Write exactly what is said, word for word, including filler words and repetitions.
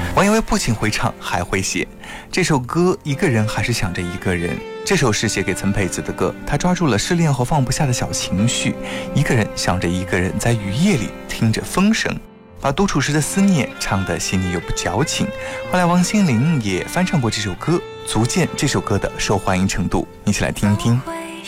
王一为不仅会唱还会写，这首歌一个人还是想着一个人。这首是写给曾沛子的歌，他抓住了失恋后放不下的小情绪，一个人想着一个人，在雨夜里听着风声，把独处时的思念唱得细腻又不矫情。后来王心凌也翻唱过这首歌，足见这首歌的受欢迎程度，一起来听一听。